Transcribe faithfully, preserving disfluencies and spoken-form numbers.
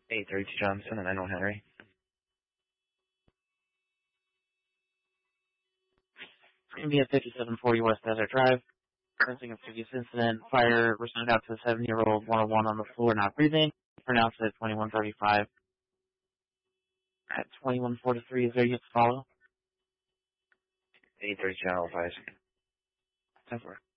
eight thirty-two Johnson and nine one Henry. It's going to be at fifty-seven forty West Desert Drive. Sensing a previous incident, fire responded out to a seven-year-old one oh one on the floor not breathing. Pronounced at twenty-one thirty-five. At twenty-one forty-three, is there yet to follow? eight thirty General Fires. ten four.